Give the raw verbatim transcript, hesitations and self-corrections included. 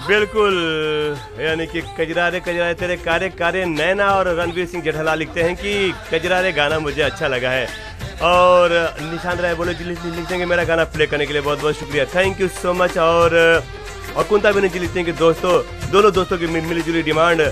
बिल्कुल, यानी कि कजरा रे कजरा रे तेरे कारे कारे नैना और रणवीर सिंह जेठालाल लिखते हैं कि कजरा रे गाना मुझे अच्छा लगा है। और निशांत राय बोले जी लिखते हैं कि मेरा गाना प्ले करने के लिए बहुत बहुत शुक्रिया, थैंक यू सो मच। और और कुंता भी जी लिखते हैं कि दोस्तों दोनों दोस्तों की मिली जुली डिमांड